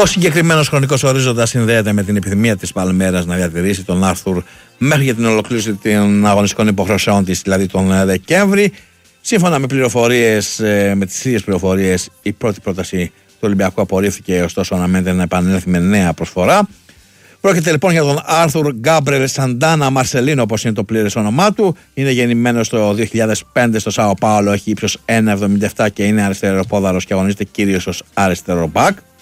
Ο συγκεκριμένος χρονικός ορίζοντας συνδέεται με την επιθυμία της Παλμέρας να διατηρήσει τον Άρθουρ μέχρι για την ολοκλήρωση των αγωνιστικών υποχρεώσεών της, δηλαδή τον Δεκέμβρη. Σύμφωνα με τις ίδιες πληροφορίες, η πρώτη πρόταση του Ολυμπιακού απορρίφθηκε, ωστόσο αναμένεται να επανέλθει με νέα προσφορά. Πρόκειται λοιπόν για τον Άρθουρ Γκάμπρελ Σαντάνα Μαρσελίνο, όπως είναι το πλήρες όνομά του. Είναι γεννημένος το 2005 στο Σάο Πάολο, έχει ύψος 1,77 και είναι αριστεροπόδαρος και αγωνίζεται κυρίως ως αριστερό μπακ.